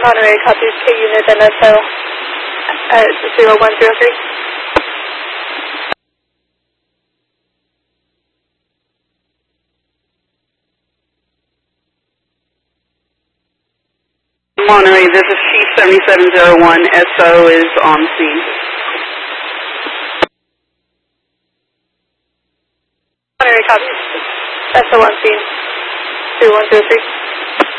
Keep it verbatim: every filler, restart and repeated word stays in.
Monterey copies K unit and S O at zero one zero three. Monterey, this is Chief seventy-seven oh one, S O is on scene. Monterey copies S O on scene, zero one zero three.